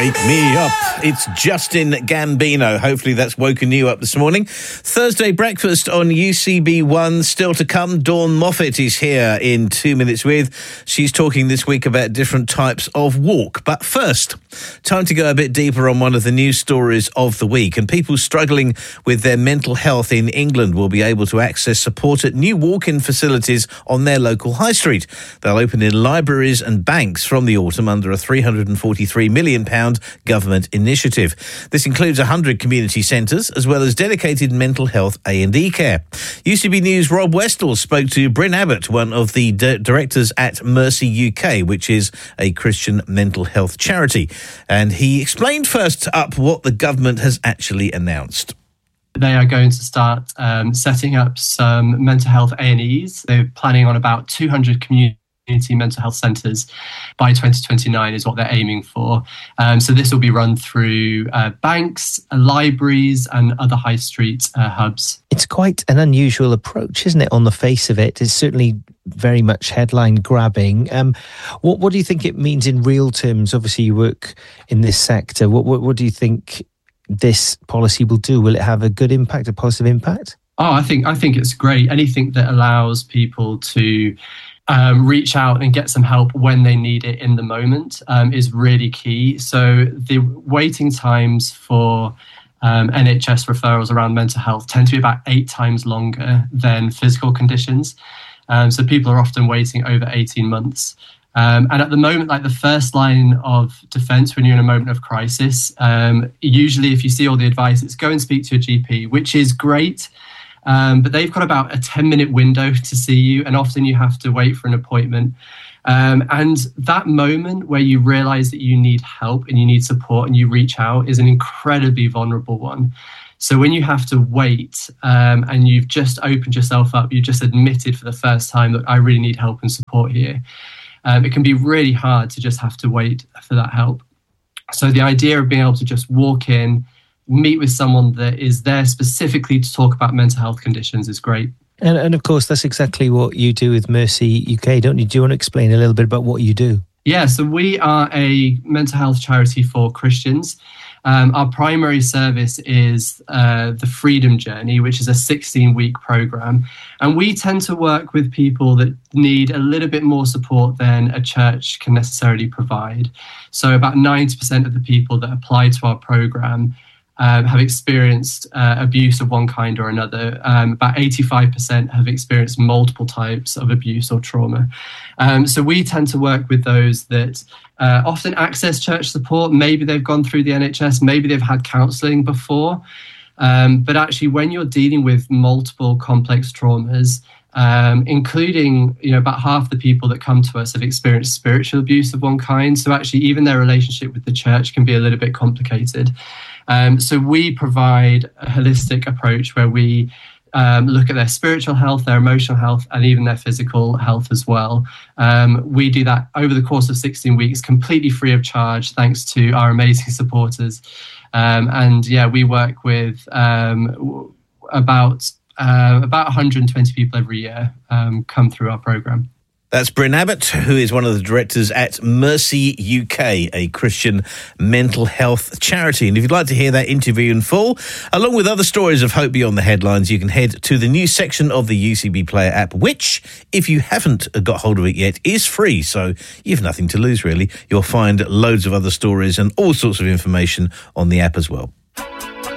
Wake me up. It's Justin Gambino. Hopefully that's woken you up this morning. Thursday breakfast on UCB1 still to come. Dawn Moffat is here in 2 minutes with. She's talking this week about different types of walk. But first, time to go a bit deeper on one of the news stories of the week. And people struggling with their mental health in England will be able to access support at new walk-in facilities on their local high street. They'll open in libraries and banks from the autumn under a £343 million government initiative. This includes 100 community centres as well as dedicated mental health A&E care. UCB News' Rob Westall spoke to Bryn Abbott, one of the directors at Mercy UK, which is a Christian mental health charity. And he explained first up what the government has actually announced. They are going to start setting up some mental health A&Es. They're planning on about 200 community mental health centres by 2029 is what they're aiming for. So this will be run through banks, libraries and other high street hubs. It's quite an unusual approach, isn't it, on the face of it? It's certainly very much headline grabbing. What do you think it means in real terms? Obviously you work in this sector. What do you think this policy will do? Will it have a good impact, a positive impact? Oh, I think it's great. Anything that allows people to reach out and get some help when they need it in the moment is really key. So the waiting times for NHS referrals around mental health tend to be about 8 times longer than physical conditions. So people are often waiting over 18 months. And at the moment, like the first line of defence when you're in a moment of crisis, usually if you see all the advice, it's go and speak to your GP, which is great. But they've got about a 10-minute window to see you, and often you have to wait for an appointment. And that moment where you realise that you need help and you need support and you reach out is an incredibly vulnerable one. So when you have to wait and you've just opened yourself up, you've just admitted for the first time that I really need help and support here, it can be really hard to just have to wait for that help. So the idea of being able to just walk in, meet with someone that is there specifically to talk about mental health conditions is great. And of course, that's exactly what you do with Mercy UK, don't you? Do you want to explain a little bit about what you do? Yeah, so we are a mental health charity for Christians. Our primary service is the Freedom Journey, which is a 16-week program. And we tend to work with people that need a little bit more support than a church can necessarily provide. So about 90% of the people that apply to our program have experienced abuse of one kind or another. About 85% have experienced multiple types of abuse or trauma. So we tend to work with those that often access church support. Maybe they've gone through the NHS, maybe they've had counselling before. But actually, when you're dealing with multiple complex traumas, including, about half the people that come to us have experienced spiritual abuse of one kind. So actually, even their relationship with the church can be a little bit complicated. So we provide a holistic approach where we look at their spiritual health, their emotional health, and even their physical health as well. We do that over the course of 16 weeks, completely free of charge, thanks to our amazing supporters. We work with about 120 people every year come through our programme. That's Bryn Abbott, who is one of the directors at Mercy UK, a Christian mental health charity. And if you'd like to hear that interview in full, along with other stories of hope beyond the headlines, you can head to the news section of the UCB Player app, which, if you haven't got hold of it yet, is free. So you've nothing to lose, really. You'll find loads of other stories and all sorts of information on the app as well.